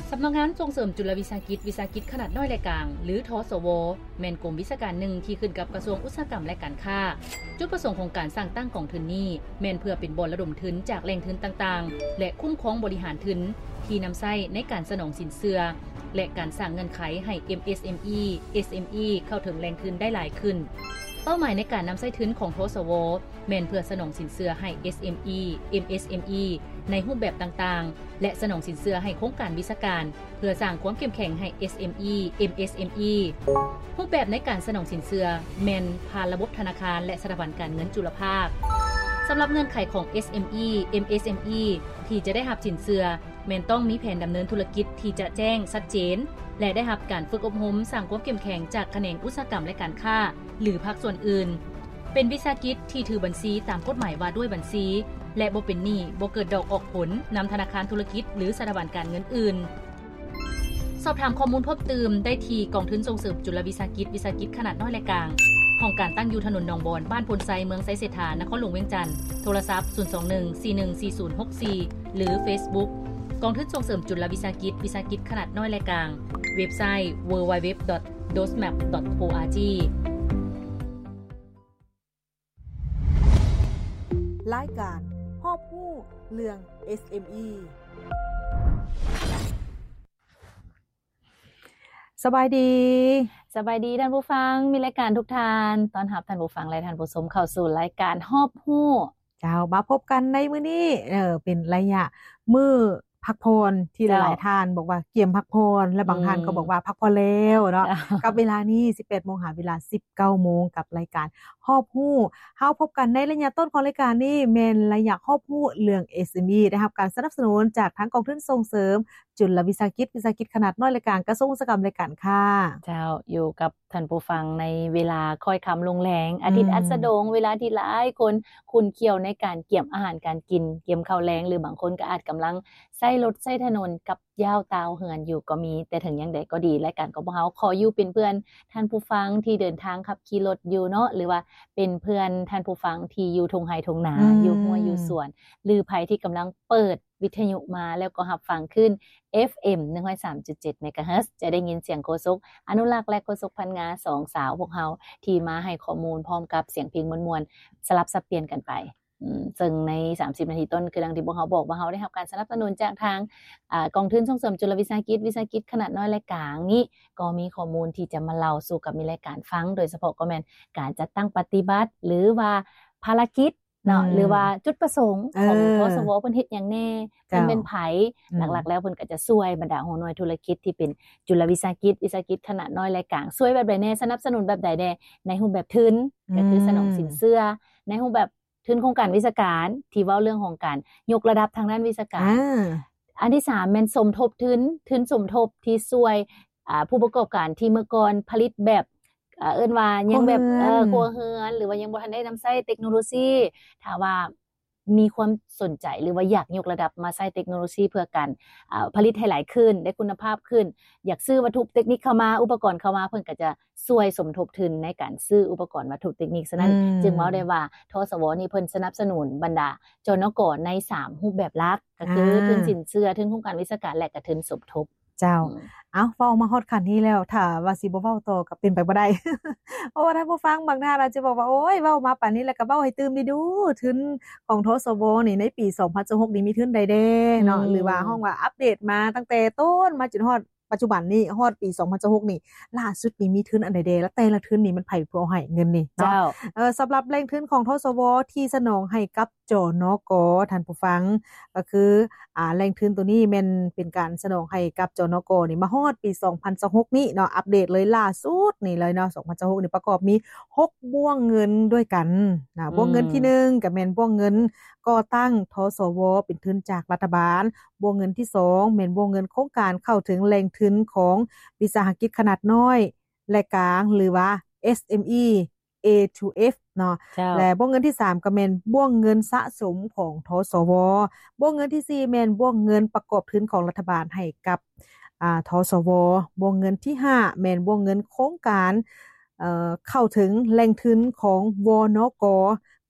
สำนักงานส่งเสริมจุลวิสาหกิจขนาดน้อยและกลางหรือทสวแม่นกรมวิชาการหนึ่งที่ขึ้นกับกระทรวงอุตสาหกรรมและการค้าจุดประสงค์ของการสร้างตั้งกองทุนนี้แม่นเพื่อเป็นบ่อนระดมทุนจากแหล่งทุนต่างๆและคุ้มครองบริหารทุนที่นำใช้ในการสนองสินเชื่อและการสร้างเงื่อนไขให้ MSME SME เข้าถึงแหล่งทุนได้หลายขึ้นเป้าหมายในการนำใช้ทุนของทสวแม่นเพื่อสนองสินเชื่อให้ SME MSME ในรูปแบบต่างๆและสนองสินเชื่อให้โครงการวิชาการเพื่อสร้างความเข้มแข็งให้ SME MSME รูปแบบในการสนองสินเชื่อแม่นผ่านระบบธนาคารและสถาบันการเงินจุลภาคสำหรับเงื่อนไขของ SME MSME ที่จะได้รับสินเชื่อแม่นต้องมีแผนดำเนินธุรกิจที่จะแจ้งชัดเจนและได้รับการฝึกอบรมสร้างความเข้มแข็งจากแขนงอุตสาหกรรมและการค้าหรือภาคส่วนอื่นเป็นวิสาหกิจที่ถือบัญชีตามกฎหมายว่าด้วยบัญชีและบ่เป็นหนี้บ่เกิดดอกออกผลนำธนาคารธุรกิจหรือสถาบันการเงินอื่นสอบถามข้อมูลเพิ่มเติมได้ที่กองทุนส่งเสริมจุลวิสาหกิจขนาดน้อยและกลางห้องการตั้งอยู่ถนนหนองบอนบ้านพลไซเมืองไซเศรษฐานครหลวงเวียงจันทน์โทรศัพท์021414064หรือ Facebook กองทุนส่งเสริมจุลวิสาหกิจขนาดน้อยและกลางเว็บไซต์ www.dosmap.org รายการฮอบฮู้เรื่อง SME สบายดีท่านผู้ฟังมีรายการทุกท่านต้อนรับท่านผู้ฟังและท่านผู้ชมเข้าสู่รายการฮอบฮู้เจ้ามาพบกันในมื้อนี้เป็นระยะมื้อพักผ่อนที่หลายๆท่านบอกว่าเกี่ยมพักผ่อนและบางท่านก็บอกว่าพักผ่อนแล้วเนาะกับเวลานี้ 18:00 นหาเวลา 19:00 นกับรายการฮอบฮู้เฮาพบกันในระยะต้นของรายการนี้แม่นระยะฮอบฮู้เรื่อง SME ได้รับการสนับสนุนจากทางกองทุนส่งเสริมจุลวิสาหกิจขนาดน้อยและกลางกระทรวงอุตสาหกรรมและการค้าเจ้าอยู่กับท่านผู้ฟังในเวลาค่อยค่ำลงแลงอาทิตย์อัสดงเวลาที่หลายคนคุ้นเคี่ยวในการเกี่ยมอาหารการกินเกี่ยมข้าวแลงหรือบางคนก็อาจกำลังใช้รถใช้ถนนกับย่าวตาวเหือนอยู่ก็มีแต่ถึงอย่างใดก็ดีรายการของพวกเราขออยู่เป็นเพื่อนท่านผู้ฟังที่เดินทางขับขี่รถอยู่เนาะหรือว่าเป็นเพื่อนท่านผู้ฟังที่อยู่ทุ่งไร่ทุ่งนาอยู่หัวอยู่สวนหรือไผที่กำลังเปิดวิทยุมาแล้วก็รับฟังขึ้น FM 103.7 เมกะเฮิรตซ์จะได้ยินเสียงโฆษกอนุรักษ์และโฆษกพันงาสองสาวพวกเราที่มาให้ข้อมูลพร้อมกับเสียงเพลงม่วนๆสลับสับเปลี่ยนกันไปซึ่งใน30นาทีต้นคือดังที่พวกเขาบอกว่าเขาได้รับการสนับสนุนจากทางกองทุนส่งเสริมจุลวิสาหกิจขนาดน้อยและกลางนี้ก็มีข้อมูลที่จะมาเล่าสู่กับมีรายการฟังโดยเฉพาะก็แม่นการจัดตั้งปฏิบัติหรือว่าภารกิจเนาะหรือว่าจุดประสงค์ของทสวเพิ่นเฮ็ดหยังแน่เพิ่นเป็นไผหลักๆแล้วเพิ่นก็จะช่วยบรรดาหัวหน่วยธุรกิจที่เป็นจุลวิสาหกิจขนาดน้อยและกลางช่วยแบบใดแน่สนับสนุนแบบใดแน่ในรูปแบบทุนก็คือสนองสินเชื่อในรูปแบบทุนโครงการวิชาการที่เว้าเรื่องของการยกระดับทางด้านวิชาการอันที่3แม่นสมทบทุนสมทบที่ช่วยผู้ประกอบการที่เมื่อก่อนผลิตแบบเอิ้นว่ายังแบบครัวเรือนหรือว่ายังบ่ทันได้นำใช้เทคโนโลยีถ้าว่ามีความสนใจหรือว่าอยากยกระดับมาใช้เทคโนโลยีเพื่อการผลิตให้หลายขึ้นได้คุณภาพขึ้นอยากซื้อวัตถุเทคนิคเข้ามาอุปกรณ์เข้ามาเพิ่นก็จะช่วยสมทบทุนในการซื้ออุปกรณ์วัตถุเทคนิคฉะนั้นจึงเว้าได้ว่าทสวนี่เพิ่นสนับสนุนบรรดาจนกใน3รูปแบบหลักก็คือทุนสินเชื่อทุนโครงการวิชาการและก็ทุนสมทบเจ้าเว้ามาฮอดขั้นนี้แล้วถ้าว่าสิบ่เว้าต่อก็เป็นไปบ่ได้ เพราะว่าท่านผู้ฟังบางท่านอาจจะบอกว่าโอ๊ยเว้ามาปานนี้แล้วก็เว้าให้ตื่มดีดูทุนของทสวนี่ในปี2016นี่มีทุนใดแด้เนาะหรือว่าฮ้องว่าอัปเดตมาตั้งแต่ต้นมาจนฮอดปัจจุบันนี้ฮอดปี2016นี่ล่าสุดนี่มีทุนอันใดแด้แล้วแต่ละทุนนี่มันไผผู้เอาให้เงินนี่เนาะสำหรับแหล่งทุนของทสวที่สนองให้กับจนก.ท่านผู้ฟังก็คือแหล่งทุนตัวนี้แม่นเป็นการสนองให้กับจนก.นี่มาฮอดปี2016นี่เนาะอัปเดตเลยล่าสุดนี่เลยเนาะ2016นี่ประกอบมี6บ่วงเงินด้วยกันนะบ่วงเงินที่1ก็แม่นบ่วงเงินก่อตั้งทสวเป็นทุนจากรัฐบาลบ่วงเงินที่2แม่นบ่วงเงินโครงการเข้าถึงแหล่งทุนของวิสาหกิจขนาดน้อยและกลางหรือว่า SME A2F เนาะและบ่วงเงินที่3ก็แม่นบ่วงเงินสะสมของทสวบ่วงเงินที่4แม่นบ่วงเงินประกอบทุนของรัฐบาลให้กับทสวบ่วงเงินที่5แม่นบ่วงเงินโครงการเข้าถึงแหล่งทุนของวนก.เพื่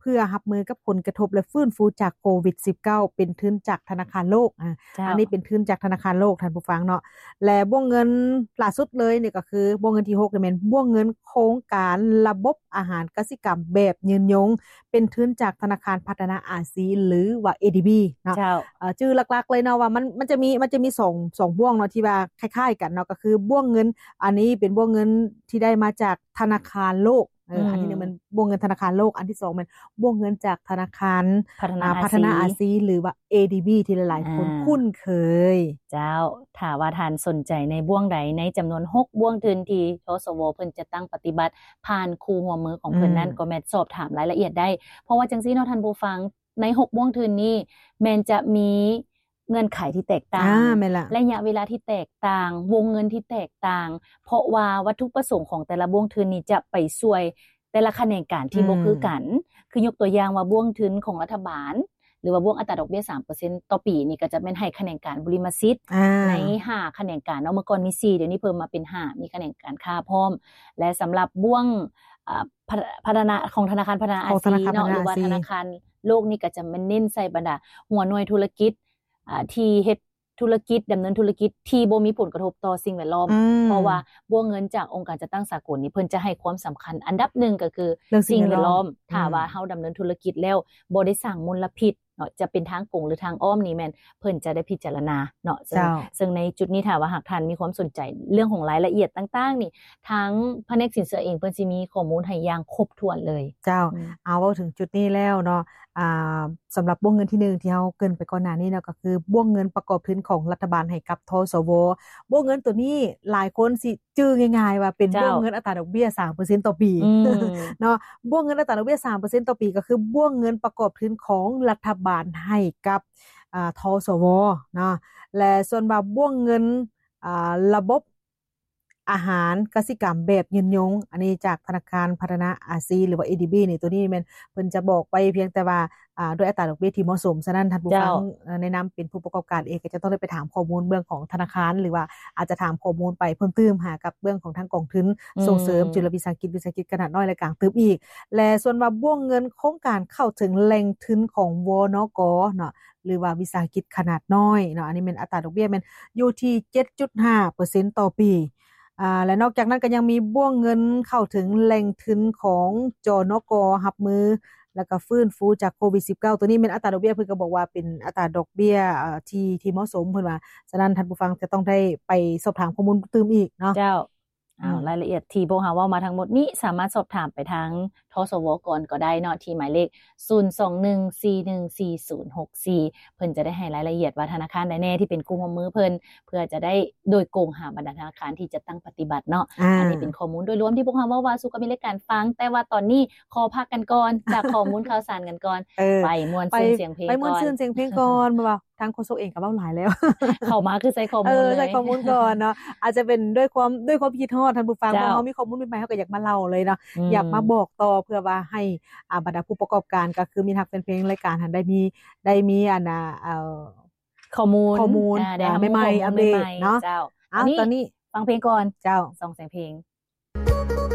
พื่อรับมือกับผลกระทบและฟื้นฟูจากโควิด -19 เป็นทุนจากธนาคารโลกอันนี้เป็นทุนจากธนาคารโลกท่านผู้ฟังเนาะและวงเงินล่าสุดเลยนี่ก็คือวงเงินที่6นี่แม่นวงเงินโครงการระบบอาหารกสิกรรมแบบยืนยงเป็นทุนจากธนาคารพัฒนาอาเซียนหรือว่า ADB เนาะชื่อหลักๆเลยเนาะว่ามันจะมี2บ่วงเนาะที่ว่าคล้ายๆกันเนาะก็คือบ่วงเงินอันนี้เป็นบ่วงเงินที่ได้มาจากธนาคารโลกอันที่1มันบ่วงเงินธนาคารโลกอันที่2มันบ่วงเงินจากธนาคารพัฒนาอาเซียนหรือว่า ADB ที่หลายๆคนคุ้นเคยเจ้าถ้าว่าท่านสนใจในบ่วงใดในจำนวน6บ่วงทุนที่ทสวเพิ่นจะตั้งปฏิบัติผ่านคู่หัวมือของเพิ่นนั้นก็แม่นสอบถามรายละเอียดได้เพราะว่าจังซี่เนาะท่านผู้ฟังใน6บ่วงทุนนี้แม่นจะมีเงื่อนไขที่แตกต่างระยะเวลาที่แตกต่างวงเงินที่แตกต่างเพราะว่าวัตถุประสงค์ของแต่ละบ่วงทุนนี้จะไปช่วยแต่ละคะแนนการที่บ่คือกันคือยกตัวอย่างว่าบ่วงทุนของรัฐบาลหรือว่าบ่วงอัตราดอกเบี้ย 3% ต่อปีนี่ก็จะแม่นให้คะแนนการบริมสิทธิ์ใน5คะแนนการเนาะเมื่อก่อนมี4เดี๋ยวนี้เพิ่มมาเป็น5มีคะแนนการค่าพร้อมและสำหรับบ่วงพัฒนาของธนาคารพัฒนาอาเซียนเนาะหรือว่าธนาคารโลกนี่ก็จะเน้นใส่บรรดาหัวหน่วยธุรกิจที่เฮ็ดธุรกิจดำเนินธุรกิจที่บ่มีผลกระทบต่อสิ่งแวดล้อมเพราะว่าบ่วงเงินจากองค์การจัดตั้งสากลนี่เพิ่นจะให้ความสำคัญอันดับ1ก็คือสิ่งแวดล้อมถ้าว่าเฮาดำเนินธุรกิจแล้วบ่ได้สร้างมลพิษเนาะจะเป็นทางตรงหรือทางอ้อมนี่แม่นเพิ่นจะได้พิจารณาเนาะซึ่งในจุดนี้ถ้าว่าหากท่านมีความสนใจเรื่องของรายละเอียดต่างๆนี่ทั้งแผนกสินเชื่อเองเพิ่นสิมีข้อมูลให้อย่างครบถ้วนเลยเจ้าเอาเว้าถึงจุดนี้แล้วเนาะสำหรับบ่วงเงินที่1ที่เฮาเกริ่นไปก่อนหน้านี้เนาะก็คือบ่วงเงินประกอบทุนของรัฐบาลให้กับทสวบ่วงเงินตัวนี้หลายคนสิจื้อง่ายๆว่าเป็นบ่วงเงินอัตราดอกเบี้ย 3% ต่อปีเนาะบ่วงเงินอัตราดอกเบี้ย 3% ต่อปีก็คือบ่วงเงินประกอบทุนของรัฐบาลให้กับทสวเนาะและส่วนว่าบ่วงเงินระบบอาหารกสิกรรมแบบยืนยงอันนี้จากธนาคารพัฒนาอาเซียนหรือว่า ADB นี่ตัวนี้แม่นเพิ่นจะบอกไปเพียงแต่ว่าด้วยอัตราดอกเบี้ยที่เหมาะสมฉะนั้นท่านผู้ฟังแนะนำเป็นผู้ประกอบการเองก็จะต้องได้ไปถามข้อมูลเบื้องของธนาคารหรือว่าอาจจะถามข้อมูลไปเพิ่มเติมหากับเบื้องของทางกองทุนส่งเสริมจุลวิสาหกิจขนาดน้อยและกลางเติมอีกและส่วนว่าบ่วงเงินโครงการเข้าถึงแหล่งทุนของวนกเนาะหรือว่าวิสาหกิจขนาดน้อยเนาะอันนี้แม่นอัตราดอกเบี้ยแม่นอยู่ที่ 7.5% ต่อปีและนอกจากนั้นก็ยังมีบ่วงเงินเข้าถึงแหล่งทุนของจนก.รับมือแล้วก็ฟื้นฟูจากโควิด -19 ตัวนี้เป็นอัตราดอกเบี้ยเพิ่นก็บอกว่าเป็นอัตราดอกเบี้ยที่เหมาะสมเพิ่นว่าฉะนั้นท่านผู้ฟังจะต้องได้ไปสอบถามข้อมูลเติมอีกเนาะเจ้ารายละเอียดที่พวกเฮาเว้ามาทั้งหมดนี้สามารถสอบถามไปทางทสวก่อนก็ได้เนาะที่หมายเลข021414064เพิ่นจะได้ให้รายละเอียดว่าธนาคารใดแน่ที่เป็นคู่ร่วมมือเพิ่นเพื่อจะได้โดยโกงหาบรรดาธนาคารที่จะตั้งปฏิบัติเนาะอันนี้เป็นข้อมูลโดยรวมที่พวกเฮาเว้าว่าสู่กับมีรายการฟังแต่ว่าตอนนี้ขอพักกันก่อนจากข้อมูลข่าวสารกันก่อนไปม่วนซื่นเสียงเพลงก่อนไปม่วนซื่นเสียงเพลงก่อนว่าทางโฆษกเองก็เว้าหลายแล้วเข้ามาคือใส่ข้อมูลเลยใส่ข้อมูลก่อนเนาะอาจจะเป็นด้วยความคิดฮอดท่านผู้ฟังเพราะเฮามีข้อมูลใหม่ๆเฮาก็อยากมาเล่าเลยเนาะอยากมาบอกต่อเพื่อว่าให้บรรดาผู้ประกอบการก็คือมีทักแฟนเพลงรายการหันได้มีอันน่ะข้อมูลใหม่ๆอัปเดตเนาะตอนนี้ฟังเพลงก่อนเจ้าส่งเสียงเพลง